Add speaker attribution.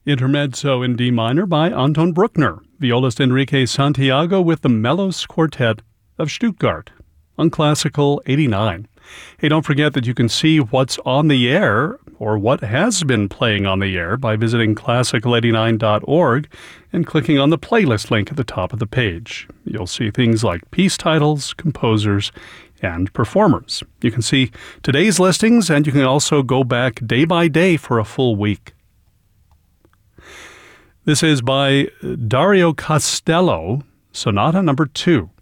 Speaker 1: Intermezzo in D minor by Anton Bruckner, violist Enrique Santiago with the Mellos Quartet of Stuttgart, on Classical 89. Hey, don't forget that you can see what's on the air or what has been playing on the air by visiting classical89.org and clicking on the playlist link at the top of the page. You'll see things like piece titles, composers, and performers. You can see today's listings, and you can also go back day by day for a full week. This is by Dario Castello, Sonata No. 2.